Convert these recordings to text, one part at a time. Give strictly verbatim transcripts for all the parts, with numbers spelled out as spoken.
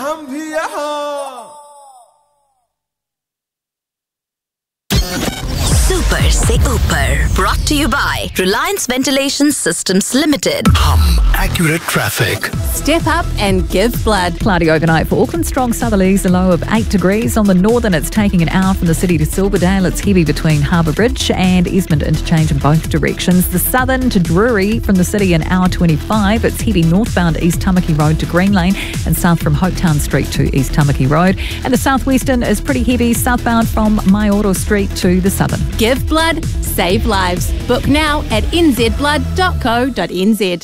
हम भी यहाँ। Super se Upar, brought to you by Reliance Ventilation Systems Limited. Hum accurate traffic. Step up and give blood. Cloudy overnight for Auckland. Strong southerlies, a low of eight degrees. On the northern, it's taking an hour from the city to Silverdale. It's heavy between Harbour Bridge and Esmond interchange in both directions. The southern to Drury from the city an hour twenty-five. It's heavy northbound East Tamaki Road to Green Lane and south from Hopetown Street to East Tamaki Road. And the southwestern is pretty heavy southbound from Maioro Street to the southern. Give blood, save lives. Book now at n z blood dot co dot n z.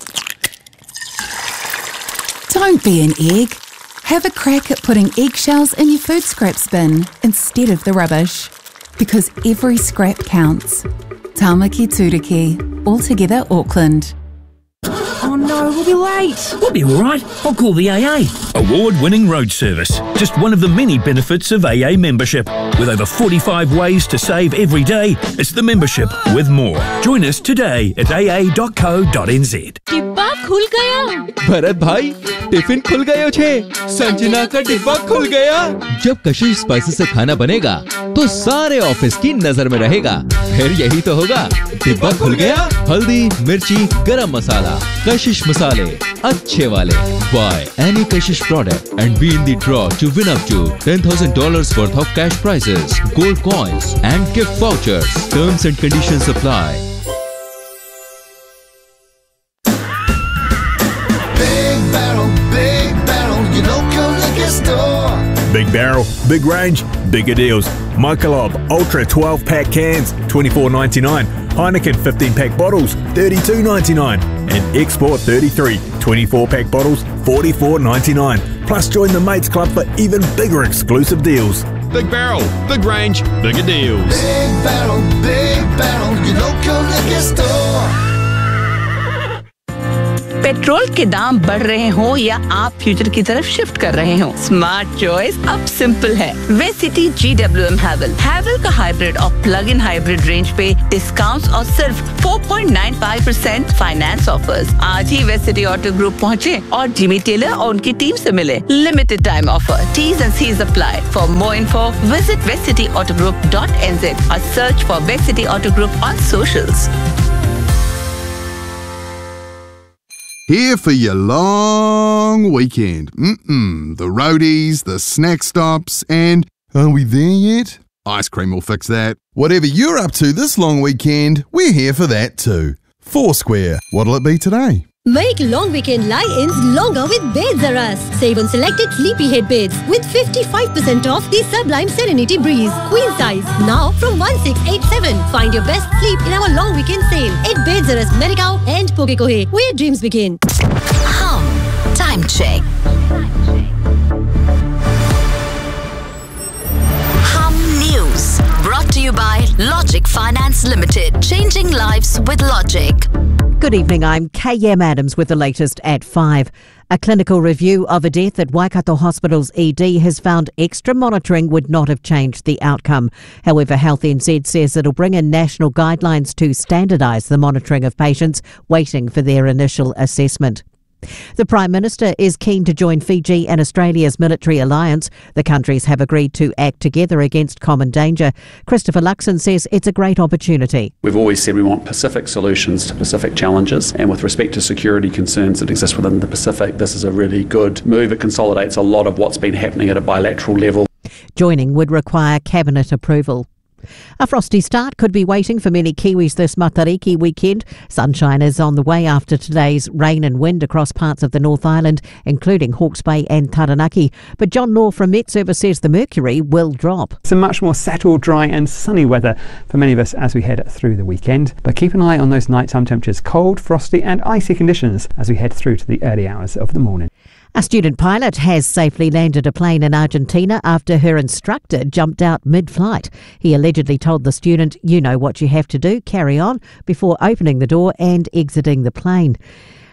Don't be an egg. Have a crack at putting eggshells in your food scraps bin instead of the rubbish. Because every scrap counts. Tāmaki Tūriki, Altogether Auckland. Oh no, we'll be late. We'll be all right. I'll call the A A. Award-winning road service. Just one of the many benefits of A A membership. With over forty-five ways to save every day, it's the membership with more. Join us today at a a dot co dot n z. डिब्बा खुल गया। भरत भाई, tiffin खुल गयो छे। संजना का डिब्बा खुल गया। जब कशिश स्पाइसेस से खाना बनेगा, तो सारे ऑफिस की नजर में रहेगा। फिर यही तो होगा, डिब्बा खुल गया। हल्दी, मिर्ची, गरम मसाला, कशिश मसाले, अच्छे वाले. Buy any Kashish product and be in the draw to win up to ten thousand dollars worth of cash prizes, gold coins and gift vouchers. Terms and conditions apply. Big Barrel, Big Barrel, your local liquor store. Big Barrel, big range, bigger deals. Michelob Ultra twelve pack cans, twenty-four ninety-nine. Heineken fifteen pack bottles, thirty-two ninety-nine. And Export thirty-three, twenty-four pack bottles, forty-four ninety-nine. Plus join the Mates Club for even bigger exclusive deals. Big Barrel, big range, bigger deals. Big Barrel, Big Barrel, your local liquor store. Petrol के दाम बढ़ रहे हो या आप future की तरफ shift कर रहे हो, स्मार्ट चॉइस अब सिंपल है. वेसिटी जी डब्ल्यू एम हैवल हैवल का हाइब्रिड और प्लग इन हाइब्रिड रेंज पे डिस्काउंट्स और सिर्फ four point nine five percent finance offers. आज ही वेसिटी ऑटो ग्रुप पहुँचे और जिमी टेलर और उनकी टीम से मिले. Limited time offer, tease and seize apply. For more info visit वेसिटी auto group dot N z और search for वेसिटी auto group on socials. Here for your long weekend. Mm-mm. The roadies, the snack stops, and are we there yet? Ice cream will fix that. Whatever you're up to this long weekend, we're here for that too. Foursquare. What'll it be today? Make long weekend lie-ins longer with Beds-A-Us. Save on selected sleepyhead beds with fifty-five percent off the Sublime Serenity Breeze. Queen size. Now from one six eight seven. Find your best sleep in our long weekend sale at Beds-A-Us, Merikau and Pukekohe, where dreams begin. Hum. Time check. Hum News. Brought to you by Logic Finance Limited. Changing lives with Logic. Good evening, I'm K M Adams with the latest at five. A clinical review of a death at Waikato Hospital's E D has found extra monitoring would not have changed the outcome. However, Health N Z says it'll bring in national guidelines to standardise the monitoring of patients waiting for their initial assessment. The Prime Minister is keen to join Fiji and Australia's military alliance. The countries have agreed to act together against common danger. Christopher Luxon says it's a great opportunity. We've always said we want Pacific solutions to Pacific challenges, and with respect to security concerns that exist within the Pacific, this is a really good move. It consolidates a lot of what's been happening at a bilateral level. Joining would require cabinet approval. A frosty start could be waiting for many Kiwis this Matariki weekend. Sunshine is on the way after today's rain and wind across parts of the North Island, including Hawke's Bay and Taranaki. But John Law from Met Service says the mercury will drop. Some much more settled, dry and sunny weather for many of us as we head through the weekend. But keep an eye on those nighttime temperatures, cold, frosty and icy conditions as we head through to the early hours of the morning. A student pilot has safely landed a plane in Argentina after her instructor jumped out mid-flight. He allegedly told the student, "You know what you have to do, carry on," before opening the door and exiting the plane.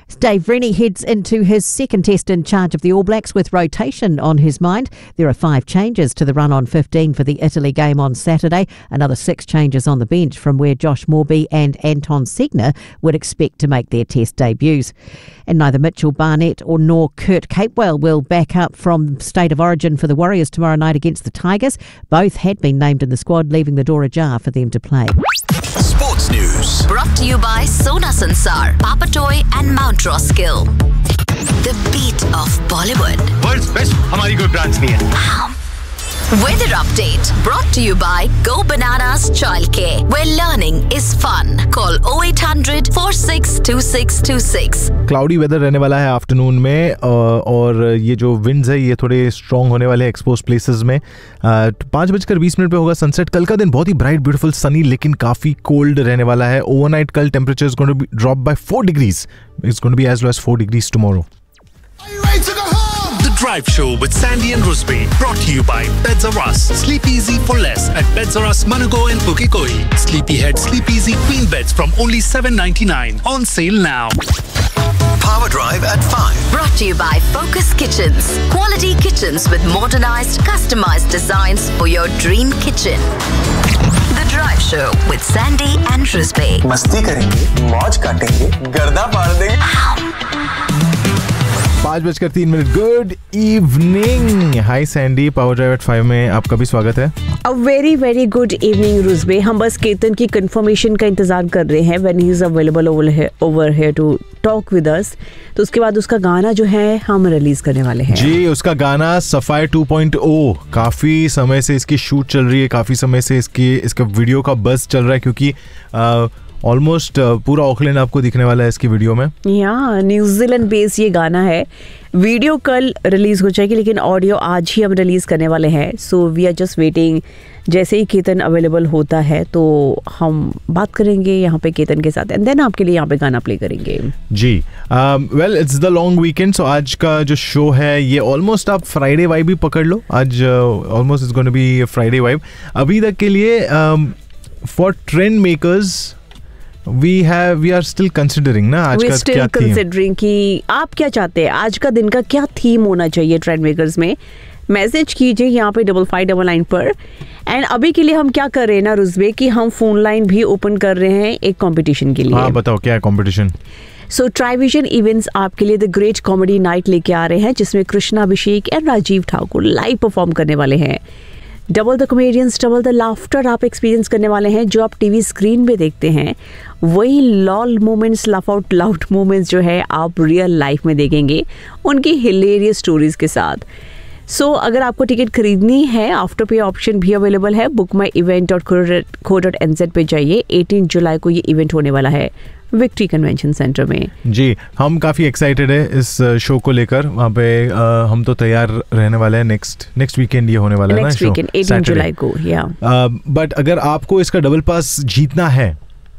Dave Rennie heads into his second test in charge of the All Blacks with rotation on his mind. There are five changes to the run on fifteen for the Italy game on Saturday. Another six changes on the bench from where Josh Morby and Anton Segner would expect to make their test debuts. And neither Mitchell Barnett or nor Kurt Capewell will back up from State of Origin for the Warriors tomorrow night against the Tigers. Both had been named in the squad, leaving the door ajar for them to play. Sports News. Brought to you by Sona Sansar, Papa Toy and Mount Roskill. The beat of Bollywood. World's best हमारी कोई branch नहीं है. Weather update brought to you by Go Bananas Childcare, where learning is fun. Call oh eight hundred four six two six two six. Cloudy weather रहने वाला है afternoon में और ये जो विंड्स है ये थोड़े स्ट्रॉन्ग होने वाले हैं एक्सपोज प्लेसेस में. पाँच बजकर बीस मिनट पे होगा सनसेट. कल का दिन बहुत ही ब्राइट ब्यूटीफुल सनी लेकिन काफ़ी कोल्ड रहने वाला है. ओवरनाइट कल temperature is going to be drop by four degrees. It's going to be as low as four degrees tomorrow. The Drive Show with Sandy and Rusby, brought to you by Beds of Us. Sleep easy for less at Beds of Us, Manago and Pukikoi. Sleepyhead Sleep Easy Queen Beds from only seven ninety-nine. On sale now. Power Drive at five. Brought to you by Focus Kitchens. Quality kitchens with modernized, customized designs for your dream kitchen. The Drive Show with Sandy and Rusby. मस्ती करेंगे, मौज काटेंगे, गर्दा पार देंगे. पाँच बजकर तीन minute. Good evening. हाय Sandy. Power drive eight five में आपका भी स्वागत है. A very very good evening रुजबे. हम बस केतन की कंफर्मेशन का इंतजार कर रहे हैं when he is available over here to talk with us. तो उसके बाद उसका गाना जो है हम रिलीज करने वाले हैं. जी, उसका गाना सफायर टू पॉइंट ओ. काफी समय से इसकी शूट चल रही है, काफी समय से इसकी इसका वीडियो का बज़ चल रहा है क्योंकि ऑलमोस्ट uh, पूरा ऑकलैंड आपको दिखने वाला है इसकी वीडियो में. या न्यूजीलैंड बेस ये गाना है. वीडियो कल रिलीज हो जाएगी लेकिन ऑडियो आज ही हम रिलीज करने वाले हैं. So we are just waiting. जैसे ही केतन अवेलेबल होता है तो हम बात करेंगे यहाँ पे केतन के साथ एंड देन आपके लिए यहाँ पे गाना प्ले करेंगे. जी, well it's the long weekend. सो आज का जो शो है ये ऑलमोस्ट आप फ्राइडे वाइब भी पकड़ लो. आज almost it's gonna be Friday vibe. अभी तक के लिए for trend makers We have we are still considering ना आज We का still क्या considering कि आप क्या चाहते हैं, आज का दिन का क्या थीम होना चाहिए ट्रेंड मेकर्स में. मैसेज कीजिए यहाँ पे डबल फाइव डबल नाइन पर. एंड अभी के लिए हम क्या कर रहे हैं ना रुजबे कि हम फोन लाइन भी ओपन कर रहे हैं एक कंपटीशन के लिए. हाँ बताओ क्या है कंपटीशन. सो ट्राइविजन इवेंट्स आपके लिए द ग्रेट कॉमेडी नाइट लेके आ रहे हैं जिसमें Krishna Abhishek and Rajiv Thakur live perform करने वाले हैं. Double the comedians double the laughter आप एक्सपीरियंस करने वाले हैं. जो आप टीवी स्क्रीन पे देखते हैं वही lol moments, laugh out loud moments जो है आप रियल लाइफ में देखेंगे उनकी हिलेरियस स्टोरीज के साथ. सो so, अगर आपको टिकट खरीदनी है आफ्टर पे ऑप्शन भी अवेलेबल है. बुक माई event dot co dot N Z पे जाइए. अठारह जुलाई को ये इवेंट होने वाला है विक्ट्री कन्वेंशन सेंटर में. जी, हम काफ़ी एक्साइटेड है इस शो को लेकर. वहाँ पे आ, हम तो तैयार रहने वाले हैं. नेक्स्ट नेक्स्ट वीकेंड ये होने वाला है ना नेक्स्ट वीकेंड अठारह जुलाई को. या बट अगर आपको इसका डबल पास जीतना है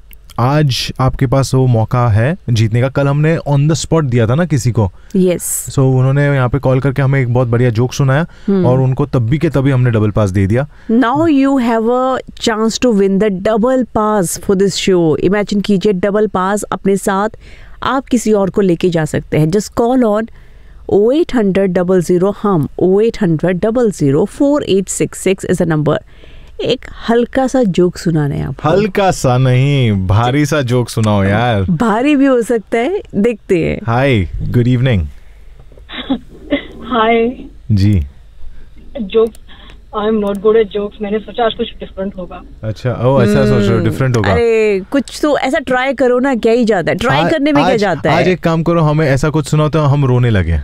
आज आपके पास वो मौका है जीतने का. कल हमने ऑन द स्पॉट दिया था ना किसी को. यस. सो उन्होंने यहाँ पे कॉल करके हमें एक बहुत बढ़िया जोक सुनाया hmm. और उनको तभी के तभी हमने डबल पास दे दिया. Now you have a chance to win the double pass for this show. Imagine कीजिए डबल पास अपने साथ आप किसी और को लेके जा सकते हैं. Just call on O eight hundred double zero हम ओ eight hundred double zero four eight six six is a number. एक हल्का सा जोक सुनाना है आपको. हल्का सा नहीं, भारी सा जोक सुनाओ यार. भारी भी हो सकता है, देखते हैं. हाय, good evening. Hi ji. Joke I am not good at jokes. मैंने सोचा आज कुछ डिफरेंट होगा. अच्छा, ओ ऐसा सोच रहे हो डिफरेंट होगा. अरे कुछ तो ऐसा ट्राई करो ना. क्या ही जाता है ट्राई आ, करने में क्या जाता है. आज एक काम करो, हमें ऐसा कुछ सुनाओ तो हम रोने लगे.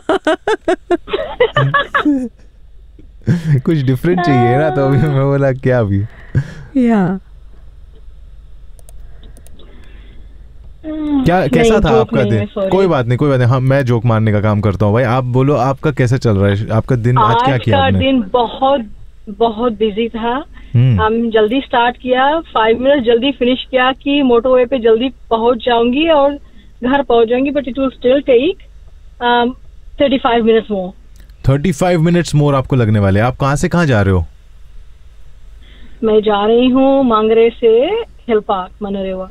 कुछ डिफरेंट चाहिए ना. तो अभी मैं बोला क्या अभी. या क्या कैसा था आपका दिन. कोई बात नहीं कोई बात नहीं. हाँ मैं जोक मारने का काम करता हूँ भाई. आप बोलो आपका कैसा चल रहा है आपका दिन. आज, आज क्या किया आपने. दिन बहुत बहुत बिजी था. हम जल्दी स्टार्ट किया, फाइव मिनट जल्दी फिनिश किया कि मोटरवे पे जल्दी पहुंच जाऊंगी और घर पहुंच जाऊंगी. But it will still take thirty five minutes more. Thirty five minutes more आपको लगने वाले. आप कहाँ से कहाँ जा रहे हो. मैं जा रही हूँ मांगरे से हिल पार्क मनरेवा.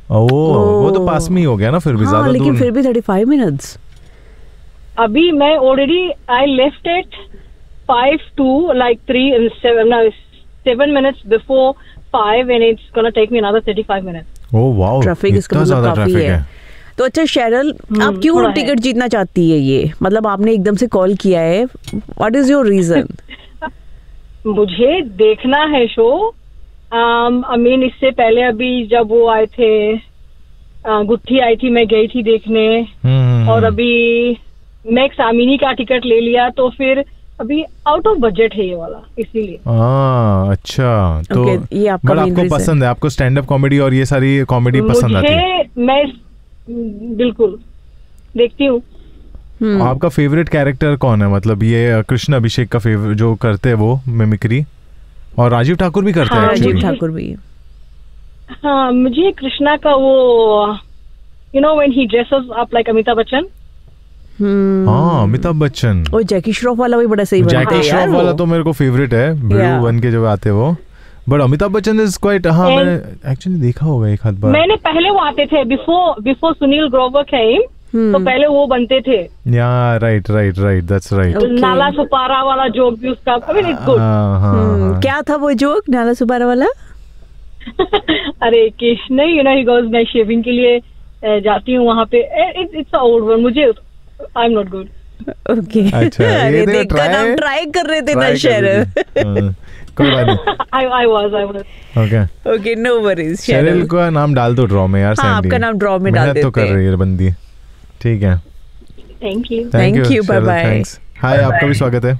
ओह वो तो पास में ही हो गया ना, फिर भी ज्यादा दूर लेकिन नहीं। फिर भी थर्टी फाइव मिनट्स। अभी मैं already I left eight five to like three seven seven minutes before five and it's gonna take me another thirty five minutes. Oh wow, traffic इसका इतना मतलब ज्यादा काफी ट्रैफिक है। है। तो अच्छा शेरल, आप क्यों थोड़ा है। टिकट जीतना चाहती है ये? मतलब आपने एकदम से कॉल किया है, व्हाट इज योर रीजन? मुझे देखना है शो। आई मीन इससे पहले अभी जब वो आए थे, uh, गुत्थी आई थी, मैं गई थी देखने, और अभी मैं एक सामिनी का टिकट ले लिया, तो फिर अभी आउट ऑफ बजट है ये वाला, इसीलिए। हाँ अच्छा, तो Okay, ये आपका बट main आपको reason। पसंद है, आपको स्टैंड अप कॉमेडी और ये सारी कॉमेडी पसंद आती है? मुझे मैं बिल्कुल देखती हूँ। आपका फेवरेट कैरेक्टर कौन है? मतलब ये कृष्ण अभिषेक का फेवरेट जो करते हैं वो मिमिक्री, और राजीव ठाकुर भी करते हैं हाँ, actually। राजीव ठाकुर भी। हाँ, मुझे कृष्णा का वो you know when he dresses up like Amitabh Bachchan. हाँ अमिताभ बच्चन, और जैकी श्रॉफ वाला भी बड़ा सही बनता है जैकी यार श्रॉफ वो। वाला तो मेरे को फेवरेट है, ब्लू Yeah. बन के जब आते हैं वो। But Amitabh Bachchan is quite, हाँ And- मैंने एक्चुअली देखा होगा एक आध बार। मैंने पहले वो आते थे बिफोर बिफोर सुनील ग्रोवर केम, तो पहले वो बनते थे। या right right right that's right. नाला सुपारा वाला जोक भी उसका, आई मीन इट्स गुड। हम्म, क्या था वो जोक नाला सुबारा वाला? अरे Krishna, you know he goes, मैं शेविंग के लिए अ, जाती हूँ वहाँ पे, इट्स अ ओल्ड वन, मुझे I am not good. Okay अच्छा, ये अरे तो देखकर try- हम ट्राई कर रहे थे ना Try कर शेरल। हाँ, कोई बात नहीं। आई I was I was okay okay no worries Sherrill Cheryl. का नाम डाल दो ड्रॉ में यार। हाँ, सैंडी आपका नाम draw में डाल मेहनत तो देते कर हैं। रही है बंदी। ठीक है, thank you thank Thank you you, bye-bye. Thanks. हाय, आपका भी स्वागत है।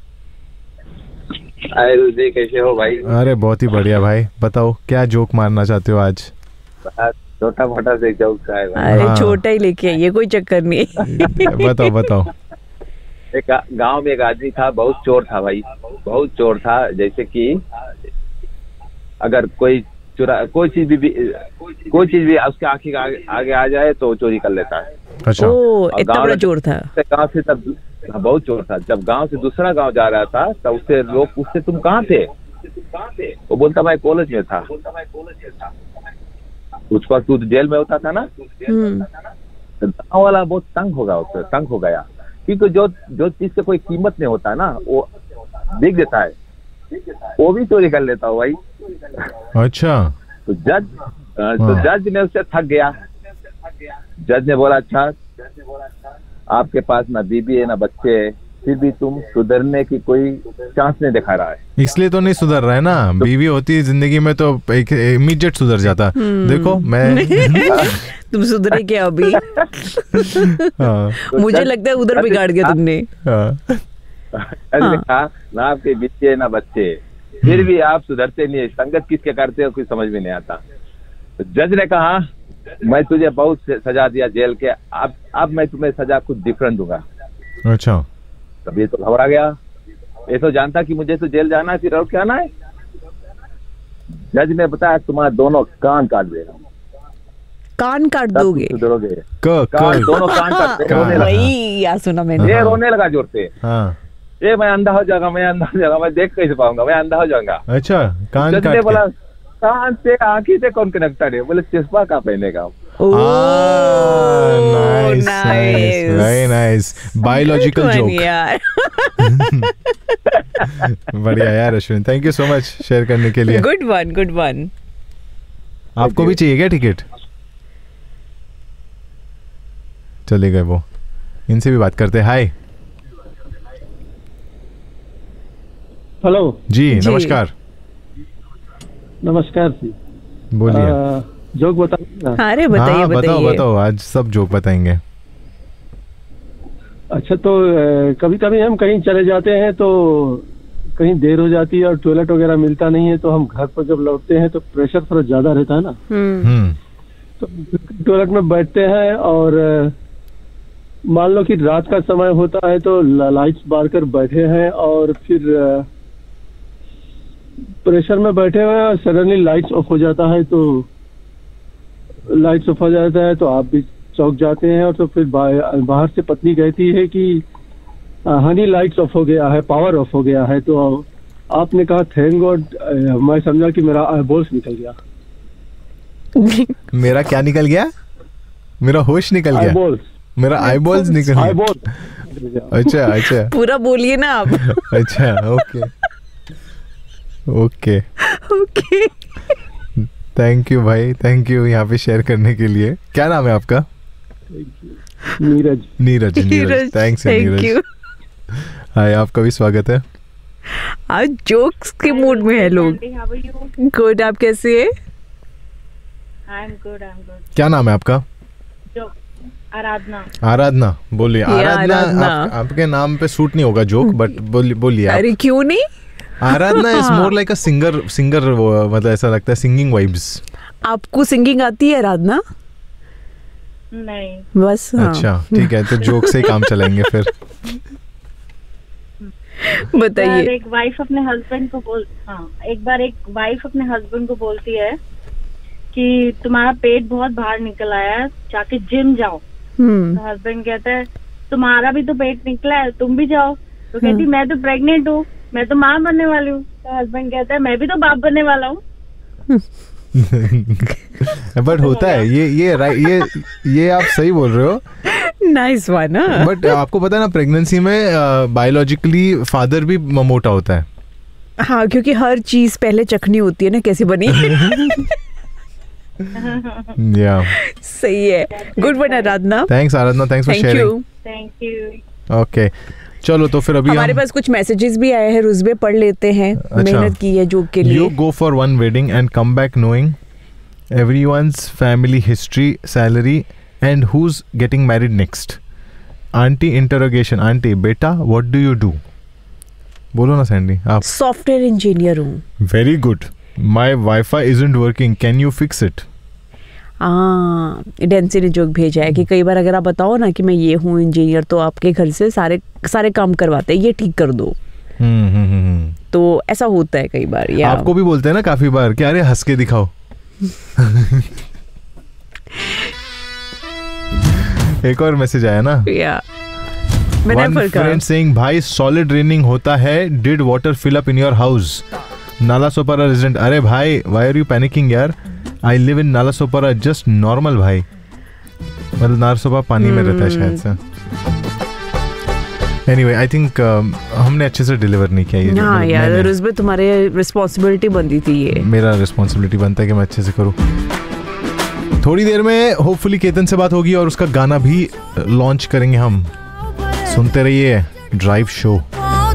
हाय रुचि, कैसे हो भाई? अरे बहुत ही बढ़िया भाई, बताओ क्या जोक मारना चाहते हो आज? छोटा मोटा से जोक का है भाई। अरे हाँ। छोटा ही लेके आइए, कोई चक्कर नहीं। बताओ बताओ। एक गांव में एक आदमी था, बहुत चोर था भाई, बहुत चोर था। जैसे कि अगर कोई चुरा कोई चीज भी, भी कोई चीज भी उसके आंखी के आगे, आगे आ जाए तो चोरी कर लेता है। अच्छा। ओ और इतना गाँव बड़ा में- चोर था। गांव से तब हाँ, बहुत चोर था। जब गांव से दूसरा गांव जा रहा था तब उससे लोग पूछते तुम कहाँ थे? वो बोलता मैं कॉलेज में था। उस वक्त तू जेल में होता था ना, तो गाँव वाला बहुत तंग होगा, उससे तंग हो गया, क्योंकि जो जो चीज से कोई कीमत नहीं होता ना वो बिक देता है, वो भी चोरी कर लेता हो भाई। अच्छा। तो जज तो जज ने उससे थक गया। जज ने बोला अच्छा आपके पास ना बीबी है ना बच्चे है, फिर भी तुम सुधरने की कोई चांस नहीं दिखा रहा है। इसलिए तो नहीं सुधर रहा है ना, बीवी होती जिंदगी में तो एक इमीडिएट सुधर जाता। देखो मैं तुम सुधरे क्या अभी? हाँ। मुझे लगता है उधर बिगाड़ गया तुमने। जज ने कहा ना आपके बच्चे है ना बच्चे है, फिर भी आप सुधरते नहीं है, संगत किसके करते हो कुछ समझ में नहीं आता। तो जज ने कहा मैं तुझे बहुत सजा दिया जेल के, अब अब मैं तुम्हें सजा कुछ डिफरेंट दूंगा। अच्छा। तब ये तो घबरा गया, ये तो जानता कि मुझे तो जेल जाना है, फिर और क्या आना है। जज ने बताया तुम्हारे दोनों कान काट देगा। कान काट दोगे? सुधरोगे। क कान दोनों कान काट दे, रोने लगा। वही यार सुना मैंने। ये रोने लगा जोर से। हाँ। ये मैं अंधा हो जाऊंगा, मैं अंधा हो जाऊंगा, मैं देख कैसे पाऊंगा, मैं अंधा हो जाऊंगा। अच्छा, कान जज काट ने के। बोला कान से आंखी से कौन कनेक्टेड है? बोले चश्मा कहाँ पहनेगा? Nice nice, very nice, biological joke. यार बढ़िया यार Ashwin, thank you so much share करने के लिए। Good one good one. आपको भी चाहिए क्या टिकट? चले गए वो, इनसे भी बात करते हैं। हाय। हेलो जी, नमस्कार। नमस्कार जी, बोलिए। आ, जोक बताओ। अरे बताइए हाँ, बताओ बताइए। बताओ, आज सब जोक बताएंगे। अच्छा तो कभी कभी हम कहीं चले जाते हैं तो कहीं देर हो जाती है और टॉयलेट वगैरह मिलता नहीं है, तो हम घर पर जब लौटते हैं तो प्रेशर थोड़ा ज्यादा रहता है ना, तो टॉयलेट में बैठते हैं और मान लो कि रात का समय होता है तो लाइट्स बार कर बैठे हैं और फिर प्रेशर में बैठे हुए हैं और सडनली लाइट्स ऑफ हो जाता है, तो लाइट्स ऑफ हो जाता है तो आप भी चौंक जाते हैं। और तो फिर बाहर से पत्नी कहती है कि हनी लाइट्स ऑफ हो गया है, पावर ऑफ हो गया है, तो आपने कहा थैंक गॉड, मैं समझा कि मेरा आईबॉल्स निकल गया। मेरा क्या निकल गया? मेरा होश निकल गया। Eyeballs. मेरा आईबॉल्स निकल गया। Eyeball. अच्छा अच्छा पूरा बोलिए ना आप। अच्छा okay okay okay thank you भाई, थैंक यू यहाँ पे शेयर करने के लिए। क्या नाम है आपका? नीरज। नीरज नीरज थैंक्स नीरज। हाय, आपका भी स्वागत है। आज जोक्स के मूड में है लोग। गुड, आप कैसे हैं? I am good, I am good. क्या नाम है आपका? आराधना। आराधना, बोलिए। आराधना, आराधना। आप, आपके नाम पे सूट नहीं होगा जोक, बट बोलिए बोलिए आप। अरे क्यों नहीं? आराधना is more like a singer, singer मतलब ऐसा लगता है, सिंगिंग वाइब्स। आपको सिंगिंग आती है आराधना? नहीं। बस हाँ। अच्छा ठीक है, तो जोक से ही काम चलाएंगे फिर। बताइए। एक वाइफ अपने हस्बैंड को बोल हाँ एक बार एक वाइफ अपने हस्बैंड को बोलती है कि तुम्हारा पेट बहुत बाहर निकल आया है, जाके जिम जाओ। तो हस्बैंड कहता है तुम्हारा भी तो पेट निकला है, तुम भी जाओ। तो कहती मैं तो प्रेग्नेंट हूँ, मैं तो माँ बनने वाली हूँ। तो हस्बैंड कहता है मैं भी तो बाप बनने वाला हूँ। बट होता है ये ये ये ये आप सही बोल रहे हो। Nice one. बट आपको पता है ना, प्रेगनेंसी में बायोलॉजिकली फादर भी मोटा होता है। हाँ, क्योंकि हर चीज पहले चखनी होती है ना कैसी बनी। या सही है। Good one Aradhana. Thanks Aradhana, thanks for sharing. Thank you. Okay चलो, तो फिर अभी हमारे हम... पास कुछ मैसेजेस भी आए हैं, रुज़बे पढ़ लेते हैं। अच्छा। मेहनत की है जोक के लिए। You go for one wedding and come back knowing everyone's family history, salary and who's getting married next. Auntie interrogation, auntie बेटा what do you do? बोलो ना सैंडी आप। सॉफ्टवेयर इंजीनियर हूँ। Very good. My Wi-Fi isn't working. Can you fix it? हाँ, डेंसी ने joke भेजा है कि कई बार अगर आप बताओ ना कि मैं ये हूँ इंजीनियर, तो आपके घर से सारे सारे काम करवाते हैं, ये ठीक कर दो। हम्म हम्म तो ऐसा होता है कई बार। या आपको भी बोलते हैं ना काफी बार कि अरे हंस के दिखाओ। एक और मैसेज आया ना। या One friend saying भाई solid raining होता है, did water fill up in your house? Nala Sopara resident, अरे भाई why are you panicking यार? I live in Nala Sopara, just normal भाई। मतलब नाला सोपारा पानी में रहता है शायद से। Anyway, I think uh, हमने अच्छे से डिलीवर नहीं किया ये। हाँ यार, रुज़बे तुम्हारे रिस्पॉन्सिबिलिटी बनती थी ये। मेरा रिस्पॉन्सिबिलिटी बनता है कि मैं अच्छे से करूँ। थोड़ी देर में होपफुली केतन से बात होगी और उसका गाना भी लॉन्च करेंगे हम। सुनते रहिए ड्राइव शो।